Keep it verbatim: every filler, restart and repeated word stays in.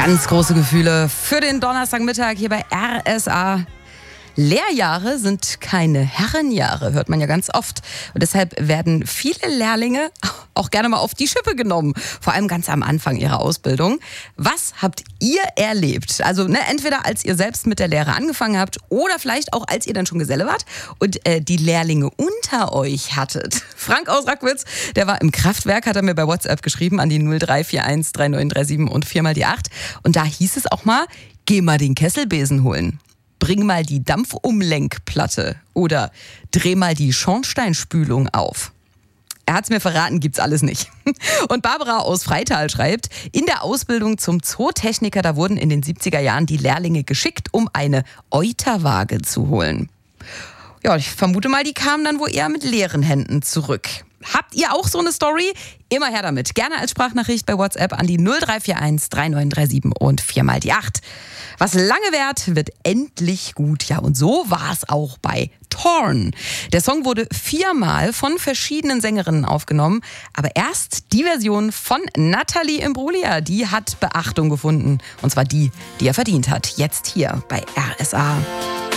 Ganz große Gefühle für den Donnerstagmittag hier bei R S A. Lehrjahre sind keine Herrenjahre, hört man ja ganz oft. Und deshalb werden viele Lehrlinge auch gerne mal auf die Schippe genommen. Vor allem ganz am Anfang ihrer Ausbildung. Was habt ihr erlebt? Also ne, entweder als ihr selbst mit der Lehre angefangen habt oder vielleicht auch als ihr dann schon Geselle wart und äh, die Lehrlinge unter euch hattet. Frank aus Rackwitz, der war im Kraftwerk, hat er mir bei WhatsApp geschrieben an die null drei vier eins drei neun drei sieben und vier mal die acht. Und da hieß es auch mal, geh mal den Kesselbesen holen. Bring mal die Dampfumlenkplatte oder dreh mal die Schornsteinspülung auf. Er hat's mir verraten, gibt's alles nicht. Und Barbara aus Freital schreibt, in der Ausbildung zum Zootechniker, da wurden in den siebziger Jahren die Lehrlinge geschickt, um eine Euterwaage zu holen. Ja, ich vermute mal, die kamen dann wohl eher mit leeren Händen zurück. Habt ihr auch so eine Story? Immer her damit. Gerne als Sprachnachricht bei WhatsApp an die null drei vier eins drei neun drei sieben und vier mal die acht. Was lange währt, wird endlich gut. Ja, und so war es auch bei Torn. Der Song wurde viermal von verschiedenen Sängerinnen aufgenommen. Aber erst die Version von Nathalie Imbruglia, die hat Beachtung gefunden. Und zwar die, die er verdient hat. Jetzt hier bei R S A.